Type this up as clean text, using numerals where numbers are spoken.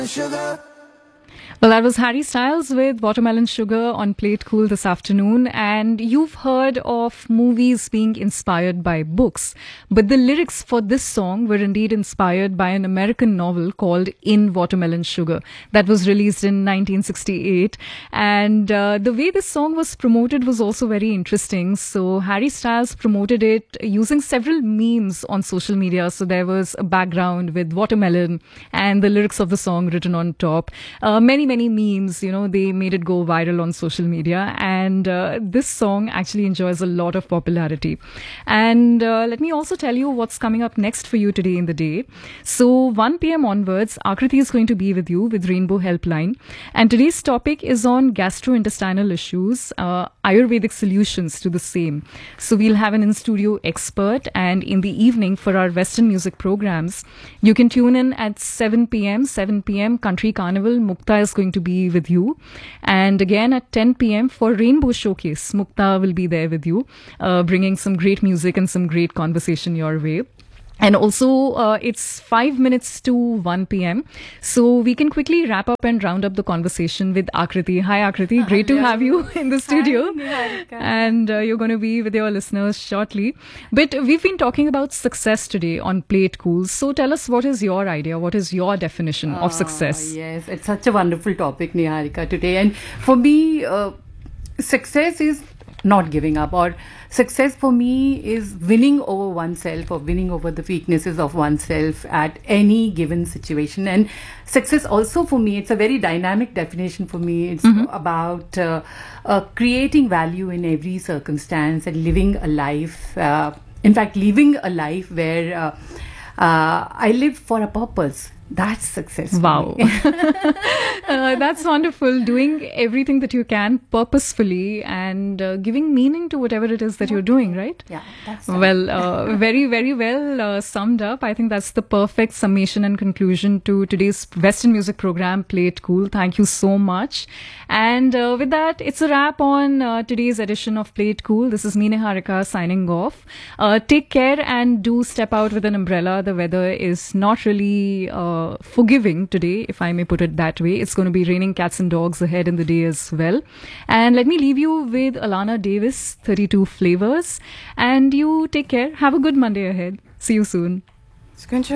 Sugar. Well, that was Harry Styles with Watermelon Sugar on Play It Cool this afternoon. And you've heard of movies being inspired by books. But the lyrics for this song were indeed inspired by an American novel called In Watermelon Sugar that was released in 1968. And the way this song was promoted was also very interesting. So Harry Styles promoted it using several memes on social media. So there was a background with watermelon and the lyrics of the song written on top. Many memes, they made it go viral on social media. And this song actually enjoys a lot of popularity. And let me also tell you what's coming up next for you today in the day. So 1 p.m. onwards, Akriti is going to be with you with Rainbow Helpline. And today's topic is on gastrointestinal issues, Ayurvedic solutions to the same. So we'll have an in-studio expert. And in the evening for our Western music programs, you can tune in at 7 p.m. Country Carnival. Mukta is going to be with you. And again at 10 p.m. for Rainbow Showcase, Mukta will be there with you, bringing some great music and some great conversation your way. And also, it's 5 minutes to 1 p.m. So we can quickly wrap up and round up the conversation with Akriti. Hi, Akriti. Great to have you in the studio. Hi, and you're going to be with your listeners shortly. But we've been talking about success today on Play It Cool. So tell us, what is your idea? What is your definition of success? Yes, it's such a wonderful topic, Niharika, today. And for me, success is not giving up, or success for me is winning over oneself or winning over the weaknesses of oneself at any given situation. And success also for me, it's a very dynamic definition for me. It's about creating value in every circumstance and living a life, in fact, living a life where I live for a purpose. That's success. Wow. That's wonderful. Doing everything that you can purposefully and giving meaning to whatever it is that you're doing, right? Yeah, that's well, very, very well summed up. I think that's the perfect summation and conclusion to today's Western music program, Play It Cool. Thank you so much. And with that, it's a wrap on today's edition of Play It Cool. This is me, Niharika, signing off. Take care and do step out with an umbrella. The weather is not really forgiving today, if I may put it that way. It's going to be raining cats and dogs ahead in the day as well. And let me leave you with Alana Davis, 32 Flavors. And you take care. Have a good Monday ahead. See you soon.